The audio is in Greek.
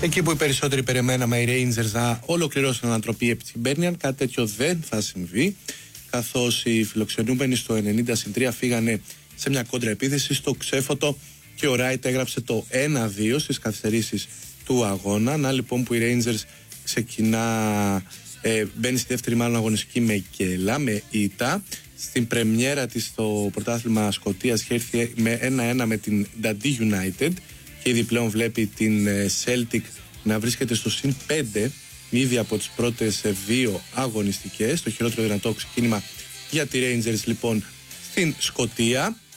Εκεί που οι περισσότεροι περιμέναμε οι Rangers να ολοκληρώσουν ανατροπή επί της Hibernian, κάτι τέτοιο δεν θα συμβεί, καθώς οι φιλοξενούμενοι στο 90-3 φύγανε σε μια κόντρα επίθεση στο ξέφωτο και ο Wright έγραψε το 1-2 στις καθυστερήσεις του αγώνα. Να λοιπόν που οι Rangers μπαίνει στη δεύτερη μάλλον αγωνιστική με κέλα, με ήττα. Στην πρεμιέρα της στο πρωτάθλημα Σκωτίας είχε έρθει με 1-1 με την Dundee United και ήδη πλέον βλέπει την Celtic να βρίσκεται στο συν 5 ήδη από τις πρώτες δύο αγωνιστικές. Το χειρότερο δυνατό ξεκίνημα για τη Rangers λοιπόν στην Σκωτία.